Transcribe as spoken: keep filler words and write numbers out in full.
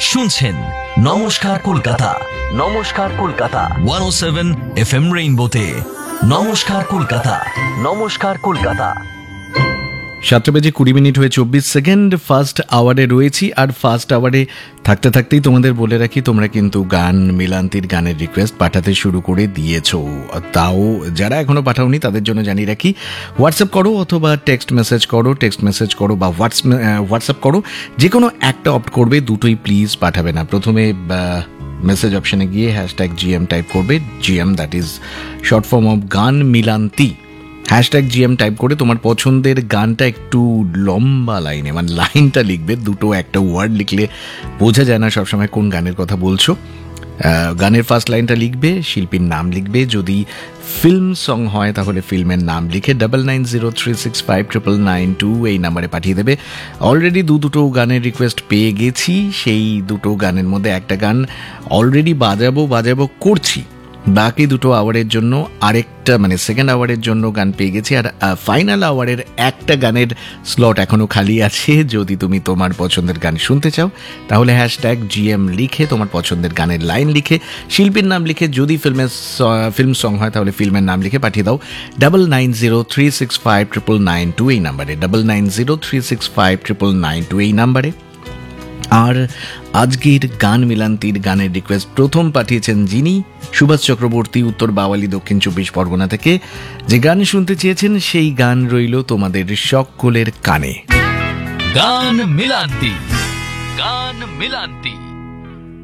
শুনছেন নমস্কার কলকাতা, নমস্কার কলকাতা একশো সাত এফএম রেইনবোতে। নমস্কার কলকাতা, নমস্কার কলকাতা। সাতটা বেজে কুড়ি মিনিট হয়ে চব্বিশ সেকেন্ড ফার্স্ট আওয়ারে রয়েছি। আর ফার্স্ট আওয়ারে থাকতে থাকতেই তোমাদের বলে রাখি, তোমরা কিন্তু গান মিলান্তির গানের রিকোয়েস্ট পাঠাতে শুরু করে দিয়েছো। তাও যারা এখনো পাঠাওনি তাদের জন্য জানিয়ে রাখি, হোয়াটসঅ্যাপ করো অথবা টেক্সট মেসেজ করো, টেক্সট মেসেজ করো বা হোয়াটস হোয়াটসঅ্যাপ করো, যে কোনো একটা অপ্ট করবে, দুটোই প্লিজ পাঠাবে না। প্রথমে মেসেজ অপশানে গিয়ে হ্যাশট্যাগ জিএম টাইপ করবে, GM that is short form of গান মিলান্তি। হ্যাশট্যাগ জিএম টাইপ করে তোমার পছন্দের গানটা একটু লম্বা লাইনে, মানে লাইনটা লিখবে, দুটো একটা ওয়ার্ড লিখলে বোঝা যায় না সবসময় কোন গানের কথা বলছো। গানের ফার্স্ট লাইনটা লিখবে, শিল্পীর নাম লিখবে, যদি ফিল্ম সং হয় তাহলে ফিল্মের নাম লিখে double nine zero three six five triple nine two এই নাম্বারে পাঠিয়ে দেবে। অলরেডি দু দুটো গানের রিকোয়েস্ট পেয়ে গেছি, সেই দুটো গানের মধ্যে একটা গান অলরেডি বাজাবো বাজাবো করছি, বাকি দুটো আওয়ারের জন্য আরেকটা মানে সেকেন্ড আওয়ারের জন্য গান পেয়ে গেছি। আর ফাইনাল আওয়ারের একটা গানের স্লট এখনও খালি আছে। যদি তুমি তোমার পছন্দের গান শুনতে চাও তাহলে হ্যাশট্যাগ জিএম লিখে তোমার পছন্দের গানের লাইন লিখে শিল্পীর নাম লিখে, যদি ফিল্মের ফিল্ম সং হয় তাহলে ফিল্মের নাম লিখে পাঠিয়ে দাও double nine zero three six five triple nine two এই নাম্বারে, double nine zero three six five triple nine two এই নাম্বারে। আর আজকের গান মিলান্তির গানের রিকোয়েস্ট প্রথম পাঠিয়েছেন যিনি, সুভাষ চক্রবর্তী, উত্তর বাওয়ালি, দক্ষিণ চব্বিশ পরগনা থেকে। যে গান শুনতে চেয়েছেন সেই গান রইল তোমাদের সকলের কানে। গান মিলান্তি, গান মিলান্তি।